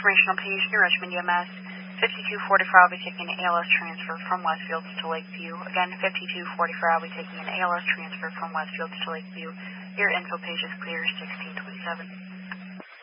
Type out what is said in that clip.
informational page, New Richmond EMS. 5245 will be taking an ALS transfer from Westfields to Lakeview. Again, 5245 will be taking an ALS transfer from Westfields to Lakeview. Your info page is clear, 1627.